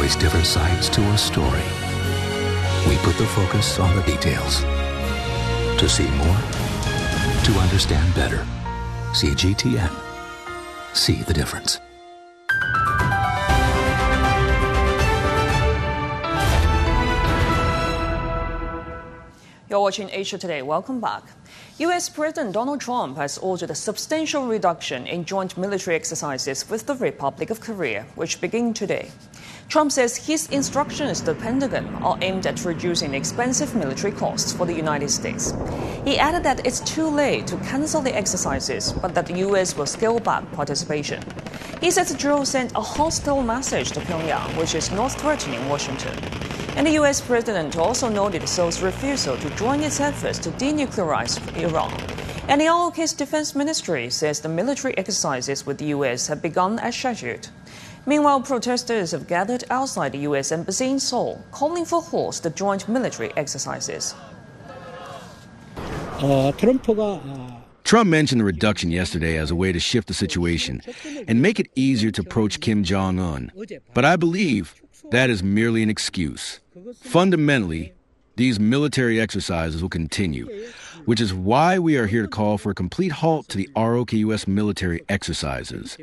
always different sides to a story. We put the focus on the details. To see more, to understand better. See GTN. See the difference. You're watching Asia Today. Welcome back. U.S. President Donald Trump has ordered a substantial reduction in joint military exercises with the Republic of Korea, which begin today. Trump says his instructions to the Pentagon are aimed at reducing expensive military costs for the United States. He added that it's too late to cancel the exercises, but that the U.S. will scale back participation. He says the drill sent a hostile message to Pyongyang, which is not threatening Washington. And the U.S. president also noted Seoul's refusal to join its efforts to denuclearize Iran. And the ROK's defense ministry says the military exercises with the U.S. have begun as scheduled. Meanwhile, protesters have gathered outside the U.S. embassy in Seoul, calling for halt the joint military exercises. Trump mentioned the reduction yesterday as a way to shift the situation and make it easier to approach Kim Jong-un. But I believe that is merely an excuse. Fundamentally, these military exercises will continue, which is why we are here to call for a complete halt to the ROK U.S. military exercises.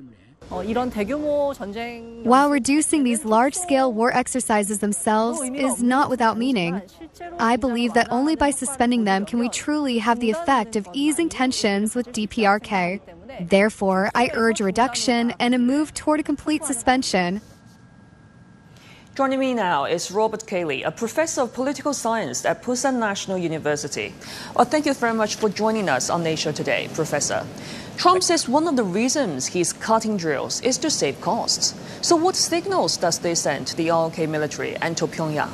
While reducing these large-scale war exercises themselves is not without meaning, I believe that only by suspending them can we truly have the effect of easing tensions with DPRK. Therefore, I urge a reduction and a move toward a complete suspension. Joining me now is Robert Cayley, a professor of political science at Pusan National University. Well, thank you very much for joining us on Asia Today, Professor. Trump says one of the reasons he's cutting drills is to save costs. So what signals does this send to the ROK military and to Pyongyang?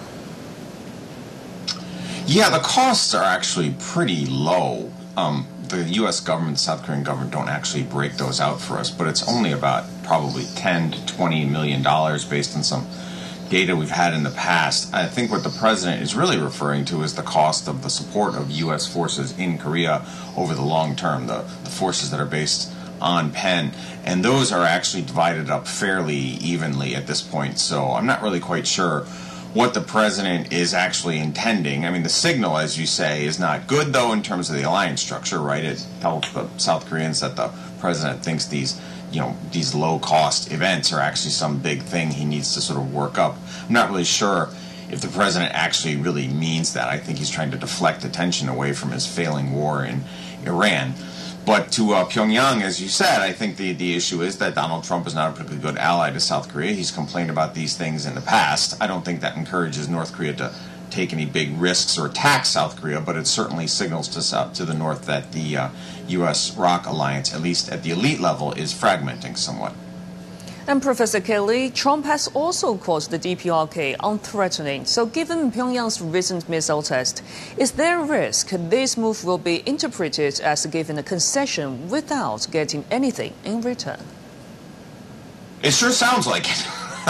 Yeah, the costs are actually pretty low. The U.S. government, the South Korean government don't actually break those out for us, but it's only about probably $10 to $20 million based on some data we've had in the past. I think what the president is really referring to is the cost of the support of U.S. forces in Korea over the long term, the forces that are based on PEN, and those are actually divided up fairly evenly at this point, so I'm not really quite sure what the president is actually intending. I mean, the signal, as you say, is not good, though, in terms of the alliance structure, right? It tells the South Koreans that the president thinks these low-cost events are actually some big thing he needs to sort of work up. I'm not really sure if the president actually really means that. I think he's trying to deflect attention away from his failing war in Iran. But to Pyongyang, as you said, I think the issue is that Donald Trump is not a particularly good ally to South Korea. He's complained about these things in the past. I don't think that encourages North Korea to take any big risks or attack South Korea, but it certainly signals to the North that the U.S.-ROK alliance, at least at the elite level, is fragmenting somewhat. And Professor Cayley, Trump has also called the DPRK unthreatening. So given Pyongyang's recent missile test, is there a risk this move will be interpreted as giving a concession without getting anything in return? It sure sounds like it.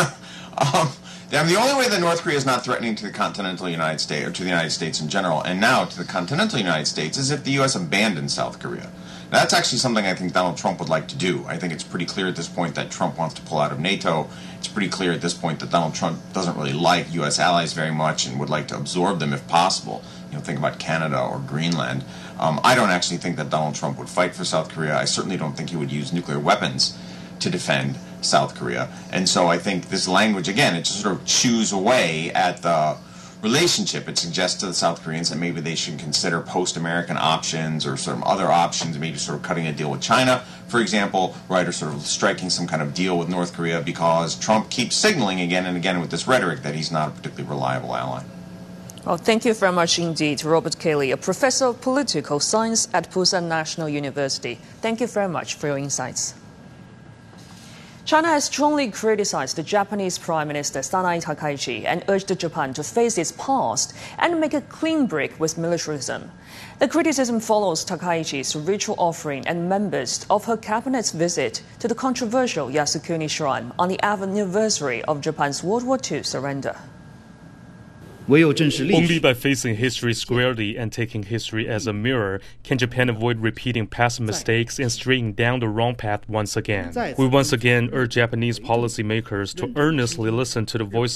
The only way that North Korea is not threatening to the continental United States, or to the United States in general, and now to the continental United States, is if the U.S. abandons South Korea. That's actually something I think Donald Trump would like to do. I think it's pretty clear at this point that Trump wants to pull out of NATO. It's pretty clear at this point that Donald Trump doesn't really like U.S. allies very much and would like to absorb them if possible. Think about Canada or Greenland. I don't actually think that Donald Trump would fight for South Korea. I certainly don't think he would use nuclear weapons to defend South Korea. And so I think this language, again, it just sort of chews away at the relationship. It suggests to the South Koreans that maybe they should consider post-American options or sort of other options, maybe sort of cutting a deal with China, for example, right, or sort of striking some kind of deal with North Korea, because Trump keeps signaling again and again with this rhetoric that he's not a particularly reliable ally. Well, thank you very much indeed, Robert Cayley, a professor of political science at Pusan National University. Thank you very much for your insights. China has strongly criticized the Japanese Prime Minister Sanae Takaichi and urged Japan to face its past and make a clean break with militarism. The criticism follows Takaichi's ritual offering and members of her cabinet's visit to the controversial Yasukuni Shrine on the anniversary of Japan's World War II surrender. Only by facing history squarely and taking history as a mirror can Japan avoid repeating past mistakes and straying down the wrong path once again. We once again urge Japanese policymakers to earnestly listen to the voice